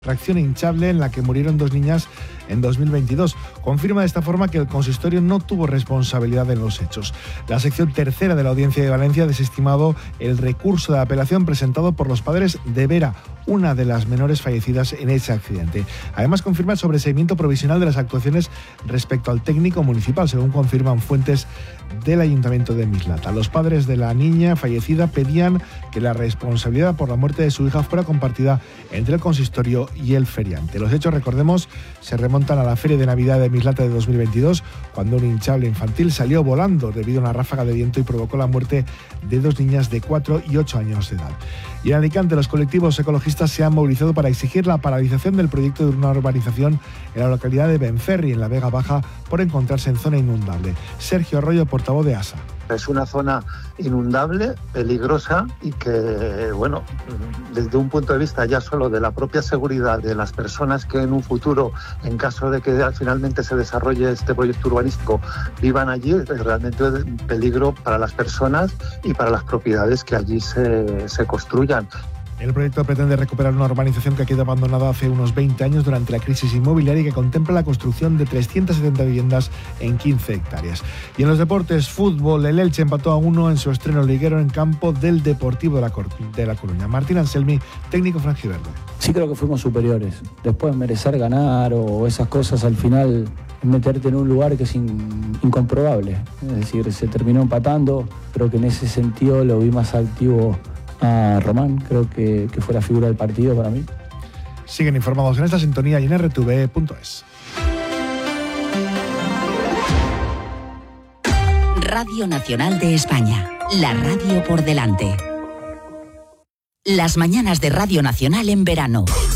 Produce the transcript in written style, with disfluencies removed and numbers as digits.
Tracción hinchable en la que murieron 2 niñas en 2022. Confirma de esta forma que el consistorio no tuvo responsabilidad en los hechos. La sección tercera de la Audiencia de Valencia ha desestimado el recurso de apelación presentado por los padres de Vera, una de las menores fallecidas en ese accidente. Además, confirma el sobreseimiento provisional de las actuaciones respecto al técnico municipal, según confirman fuentes del Ayuntamiento de Mislata. Los padres de la niña fallecida pedían que la responsabilidad por la muerte de su hija fuera compartida entre el consistorio y el feriante. Los hechos, recordemos, se remontan a la Feria de Navidad de Mislata de 2022, cuando un hinchable infantil salió volando debido a una ráfaga de viento y provocó la muerte de 2 niñas de 4 y 8 años de edad. Y en Alicante, los colectivos ecologistas se han movilizado para exigir la paralización del proyecto de una urbanización en la localidad de Benferri, en la Vega Baja, por encontrarse en zona inundable. Sergio Arroyo, portavoz de ASA. Es una zona inundable, peligrosa y que, bueno, desde un punto de vista ya solo de la propia seguridad de las personas que en un futuro, en caso de que finalmente se desarrolle este proyecto urbanístico, vivan allí, es realmente un peligro para las personas y para las propiedades que allí se construyan. El proyecto pretende recuperar una urbanización que ha quedado abandonada hace unos 20 años durante la crisis inmobiliaria y que contempla la construcción de 370 viviendas en 15 hectáreas. Y en los deportes, fútbol, el Elche empató a 1 en su estreno liguero en campo del Deportivo de La Coruña. Martín Anselmi, técnico franjiverde. Sí, creo que fuimos superiores. Después merecer ganar o esas cosas, al final meterte en un lugar que es incomprobable. Es decir, se terminó empatando. Creo que en ese sentido lo vi más activo a Román, creo que fue la figura del partido para mí. Siguen informados en esta sintonía y en rtv.es. Radio Nacional de España, la radio por delante. Las mañanas de Radio Nacional en verano.